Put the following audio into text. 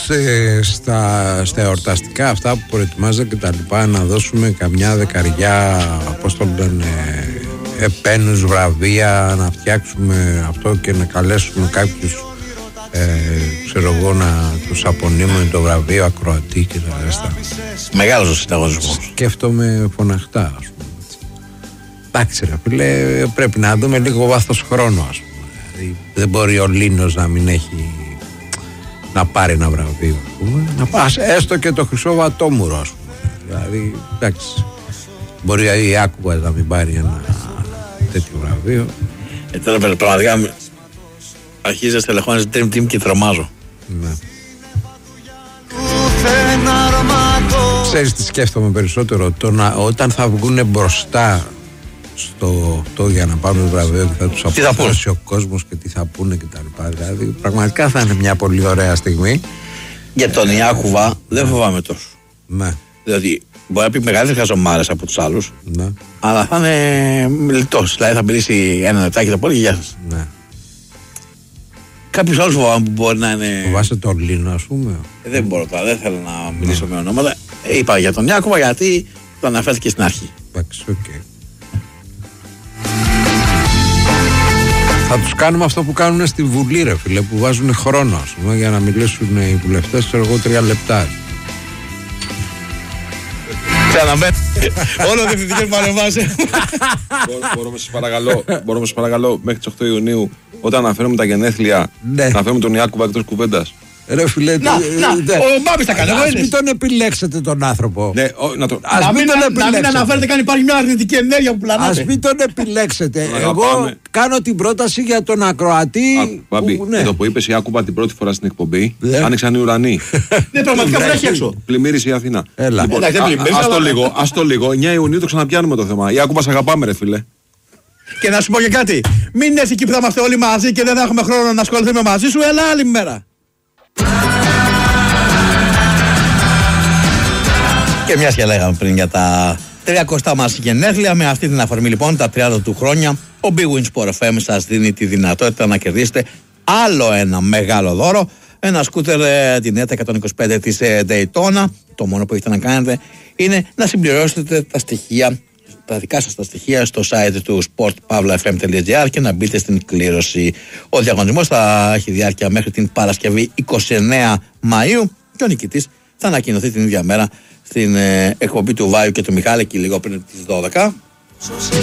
στα εορταστικά αυτά που προετοιμάζεται και τα λοιπά να δώσουμε καμιά δεκαριά, πώς το λένε, επένους, βραβεία, να φτιάξουμε αυτό και να καλέσουμε κάποιους, ξέρω εγώ, να τους απονείμουν το βραβείο ακροατή και τα ρέστα. Μεγάλος ο συνταγωνισμός. Σκέφτομαι φωναχτά, ας πούμε. Εντάξει ρε φίλε, πρέπει να δούμε λίγο βάθος χρόνου, ας πούμε. Δηλαδή, δεν μπορεί ο Λίνος να μην έχει, να πάρει ένα βραβείο, ας πούμε. Να πας έστω και το Χρυσό Βατόμουρο, ας πούμε. Δηλαδή, εντάξει, μπορεί η Άκουβα να μην πάρει ένα τέτοιο βραβείο. Τώρα πραγματικά αρχίζει να στελεχώνεις Dream Team και τρομάζω. Ναι. Ξέρεις τι σκέφτομαι περισσότερο, όταν θα βγουν μπροστά στο αυτό για να πάρουν το βραβείο και θα τους αποφασίσει ο κόσμος και τι θα πούνε και τα λοιπά. Δηλαδή πραγματικά θα είναι μια πολύ ωραία στιγμή. Για τον Ιάκουβα δεν φοβάμαι τόσο. Ναι. Δηλαδή μπορεί να πει μεγαλύτερες χαζομάρες από τους άλλους, ναι, αλλά θα είναι μιλητός. Δηλαδή θα μιλήσει ένα λεπτάκι το πολύ και γεια σας. Ναι. Κάποιους άλλους φοβάμαι που μπορεί να είναι. Φοβάσαι τον Λίνο, ας πούμε. Δεν μπορώ τώρα, δεν θέλω να μιλήσω με ονόματα. Είπα για τον Ιάκουβα γιατί το αναφέρθηκε στην αρχή. Εντάξει, οκ. Θα τους κάνουμε αυτό που κάνουν στη Βουλή, ρε φίλε, που βάζουν χρόνο, ας πούμε, για να μιλήσουν οι βουλευτές, ξέρω εγώ, 3 λεπτά. Όλο διευθυντικές παρεμβάσεις. Μπορούμε σας παρακαλώ μέχρι τις 8 Ιουνίου, όταν αναφέρουμε τα γενέθλια, να αναφέρουμε τον Ιάκουβα εκτός κουβέντας. Ρε φίλε, ο Μπάμπης τα κάνει. ας μην τον επιλέξετε τον άνθρωπο. Ναι, Ας μην τον επιλέξετε. Να μην αναφέρετε καν υπάρχει μια αρνητική ενέργεια που πλανάτε. Ας μην τον επιλέξετε. Εγώ κάνω την πρόταση για τον ακροατή. Μπάμπη, εδώ που είπες Ιάκουβα την πρώτη φορά στην εκπομπή, άνοιξαν οι ουρανοί. Ναι, πραγματικά βρέχει έξω. Πλημμύρισε η Αθήνα. Ας το λίγο, 9 Ιουνίου το ξαναπιάνουμε το θέμα. Ιάκουβα, σ' αγαπάμε, ρε φίλε. Και να σου πω και κάτι. Μην έρθει εκεί που θα είμαστε όλοι μαζί και δεν έχουμε χρόνο να ασχοληθούμε μαζί σου, έλα άλλη μέρα. Και μιας και λέγαμε πριν για τα 30 μας γενέθλια, με αυτή την αφορμή λοιπόν τα 30 του χρόνια, ο Big Win Sport FM σας δίνει τη δυνατότητα να κερδίσετε άλλο ένα μεγάλο δώρο, ένα σκούτερ την ETA 125 της Daytona. Το μόνο που έχετε να κάνετε είναι να συμπληρώσετε τα στοιχεία, τα δικά σας τα στοιχεία στο site του sportpavlafm.gr και να μπείτε στην κλήρωση. Ο διαγωνισμός θα έχει διάρκεια μέχρι την Παρασκευή 29 Μαΐου και ο νικητής θα ανακοινωθεί την ίδια μέρα στην εκπομπή του Βάιου και του Μιχάλη και λίγο πριν τις 12.